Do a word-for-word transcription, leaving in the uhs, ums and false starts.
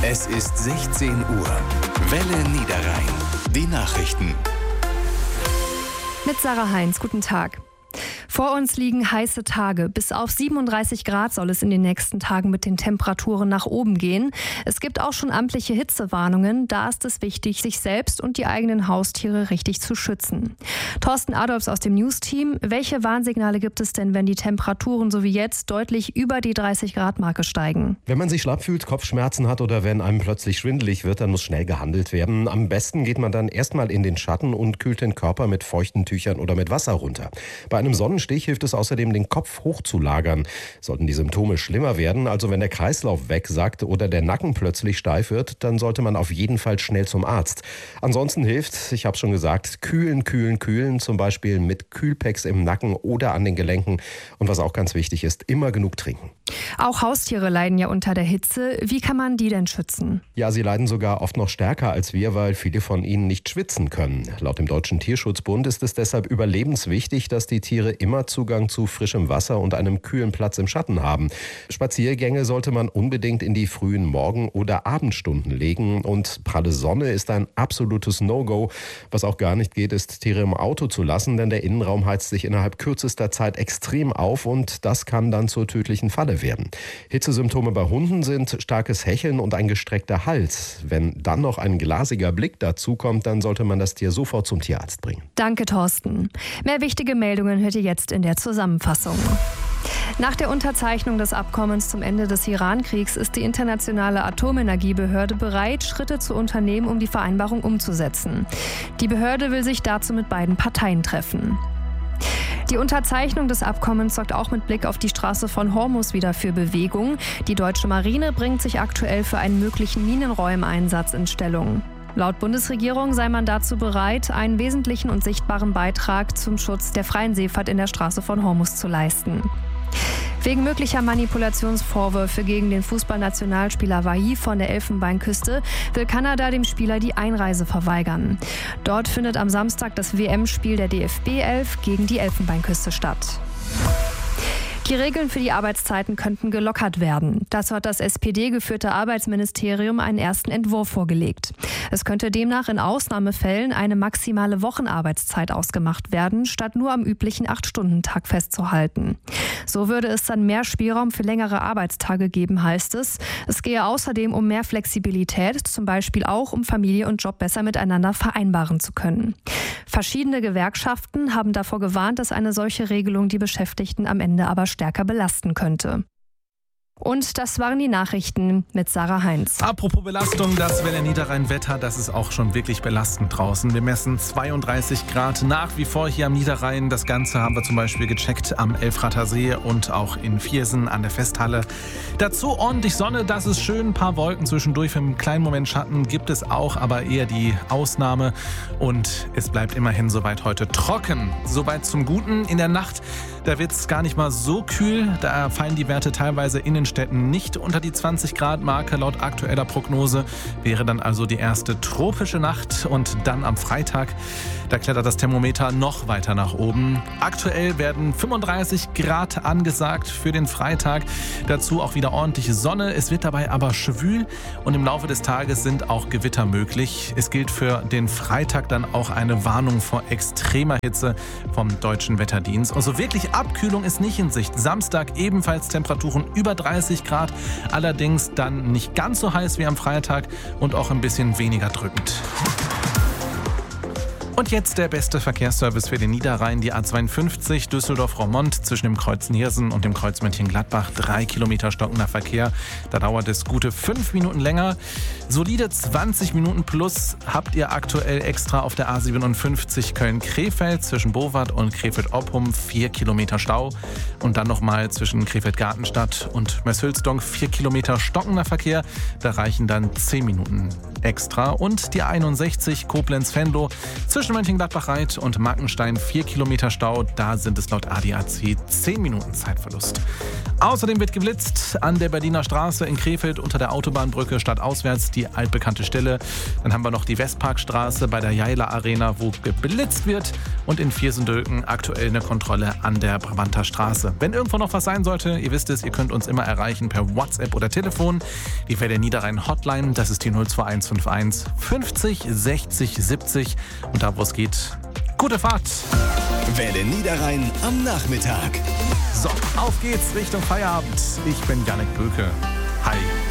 Es ist sechzehn Uhr. Welle Niederrhein. Die Nachrichten. Mit Sarah Heinz, guten Tag. Vor uns liegen heiße Tage. Bis auf siebenunddreißig Grad soll es in den nächsten Tagen mit den Temperaturen nach oben gehen. Es gibt auch schon amtliche Hitzewarnungen. Da ist es wichtig, sich selbst und die eigenen Haustiere richtig zu schützen. Thorsten Adolfs aus dem News-Team. Welche Warnsignale gibt es denn, wenn die Temperaturen so wie jetzt deutlich über die dreißig Grad Marke steigen? Wenn man sich schlapp fühlt, Kopfschmerzen hat oder wenn einem plötzlich schwindelig wird, dann muss schnell gehandelt werden. Am besten geht man dann erstmal in den Schatten und kühlt den Körper mit feuchten Tüchern oder mit Wasser runter. Bei einem Sonnenstich hilft es außerdem, den Kopf hochzulagern. Sollten die Symptome schlimmer werden, also wenn der Kreislauf wegsackt oder der Nacken plötzlich steif wird, dann sollte man auf jeden Fall schnell zum Arzt. Ansonsten hilft, ich habe schon gesagt, kühlen, kühlen, kühlen, zum Beispiel mit Kühlpacks im Nacken oder an den Gelenken. Und was auch ganz wichtig ist, immer genug trinken. Auch Haustiere leiden ja unter der Hitze. Wie kann man die denn schützen? Ja, sie leiden sogar oft noch stärker als wir, weil viele von ihnen nicht schwitzen können. Laut dem Deutschen Tierschutzbund ist es deshalb überlebenswichtig, dass die Tiere immer Zugang zu frischem Wasser und einem kühlen Platz im Schatten haben. Spaziergänge sollte man unbedingt in die frühen Morgen- oder Abendstunden legen. Und pralle Sonne ist ein absolutes No-Go. Was auch gar nicht geht, ist, Tiere im Auto zu lassen, denn der Innenraum heizt sich innerhalb kürzester Zeit extrem auf und das kann dann zur tödlichen Falle werden. Hitzesymptome bei Hunden sind starkes Hecheln und ein gestreckter Hals. Wenn dann noch ein glasiger Blick dazukommt, dann sollte man das Tier sofort zum Tierarzt bringen. Danke, Thorsten. Mehr wichtige Meldungen hört ihr jetzt in der Zusammenfassung. Nach der Unterzeichnung des Abkommens zum Ende des Iran-Kriegs ist die Internationale Atomenergiebehörde bereit, Schritte zu unternehmen, um die Vereinbarung umzusetzen. Die Behörde will sich dazu mit beiden Parteien treffen. Die Unterzeichnung des Abkommens sorgt auch mit Blick auf die Straße von Hormuz wieder für Bewegung. Die deutsche Marine bringt sich aktuell für einen möglichen Minenräumeinsatz in Stellung. Laut Bundesregierung sei man dazu bereit, einen wesentlichen und sichtbaren Beitrag zum Schutz der freien Seefahrt in der Straße von Hormuz zu leisten. Wegen möglicher Manipulationsvorwürfe gegen den Fußballnationalspieler Wahi von der Elfenbeinküste will Kanada dem Spieler die Einreise verweigern. Dort findet am Samstag das W M-Spiel der D F B elf gegen die Elfenbeinküste statt. Die Regeln für die Arbeitszeiten könnten gelockert werden. Dazu hat das S P D-geführte Arbeitsministerium einen ersten Entwurf vorgelegt. Es könnte demnach in Ausnahmefällen eine maximale Wochenarbeitszeit ausgemacht werden, statt nur am üblichen acht-Stunden-Tag festzuhalten. So würde es dann mehr Spielraum für längere Arbeitstage geben, heißt es. Es gehe außerdem um mehr Flexibilität, zum Beispiel auch um Familie und Job besser miteinander vereinbaren zu können. Verschiedene Gewerkschaften haben davor gewarnt, dass eine solche Regelung die Beschäftigten am Ende aber stärker belasten könnte. Und das waren die Nachrichten mit Sarah Heinz. Apropos Belastung, das Welle Niederrhein-Wetter, das ist auch schon wirklich belastend draußen. Wir messen zweiunddreißig Grad nach wie vor hier am Niederrhein. Das Ganze haben wir zum Beispiel gecheckt am Elfrather See und auch in Viersen an der Festhalle. Dazu ordentlich Sonne, das ist schön. Ein paar Wolken zwischendurch, für einen kleinen Moment Schatten gibt es auch, aber eher die Ausnahme. Und es bleibt immerhin soweit heute trocken. Soweit zum Guten. In der Nacht, da wird es gar nicht mal so kühl. Da fallen die Werte teilweise in den Städten nicht unter die zwanzig Grad Marke. Laut aktueller Prognose wäre dann also die erste tropische Nacht und dann am Freitag, da klettert das Thermometer noch weiter nach oben. Aktuell werden fünfunddreißig Grad angesagt für den Freitag. Dazu auch wieder ordentliche Sonne. Es wird dabei aber schwül und im Laufe des Tages sind auch Gewitter möglich. Es gilt für den Freitag dann auch eine Warnung vor extremer Hitze vom Deutschen Wetterdienst. Also wirklich Abkühlung ist nicht in Sicht. Samstag ebenfalls Temperaturen über dreißig Grad, allerdings dann nicht ganz so heiß wie am Freitag und auch ein bisschen weniger drückend. Und jetzt der beste Verkehrsservice für den Niederrhein, die A zweiundfünfzig Düsseldorf-Roermond zwischen dem Kreuz Niersen und dem Kreuz Mönchengladbach. Drei Kilometer stockender Verkehr. Da dauert es gute fünf Minuten länger. Solide zwanzig Minuten plus habt ihr aktuell extra auf der A siebenundfünfzig Köln-Krefeld zwischen Bowart und Krefeld-Oppum. Vier Kilometer Stau. Und dann nochmal zwischen Krefeld-Gartenstadt und Mörs-Hülsdonk. Vier Kilometer stockender Verkehr. Da reichen dann zehn Minuten extra. Und die einundsechzig Koblenz-Venlo zwischen Mönchengladbach-Reit und Mackenstein vier Kilometer Stau. Da sind es laut A D A C zehn Minuten Zeitverlust. Außerdem wird geblitzt an der Berliner Straße in Krefeld unter der Autobahnbrücke stadtauswärts, die altbekannte Stelle. Dann haben wir noch die Westparkstraße bei der Jaila Arena, wo geblitzt wird. Und in Viersendülken aktuell eine Kontrolle an der Brabanter Straße. Wenn irgendwo noch was sein sollte, ihr wisst es, ihr könnt uns immer erreichen per WhatsApp oder Telefon. Die Welle Niederrhein Hotline, das ist die null zwei eins fünf eins fünfzig sechzig siebzig. Und da, wo es geht, gute Fahrt! Welle Niederrhein am Nachmittag. So, auf geht's Richtung Feierabend. Ich bin Jannik Böke. Hi.